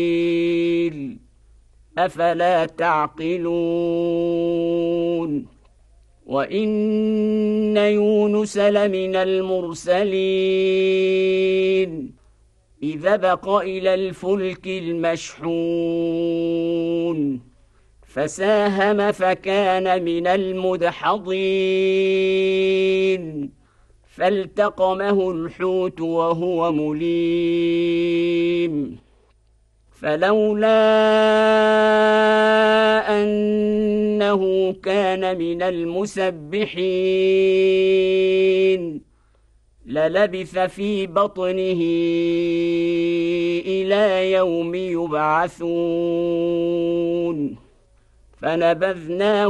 أفلا تعقلون وإن يونس لمن المرسلين إذ أبق إلى الفلك المشحون فساهم فكان من المدحضين فالتقمه الحوت وهو مليم فلولا أنه كان من المسبحين للبث في بطنه إلى يوم يبعثون فنبذناه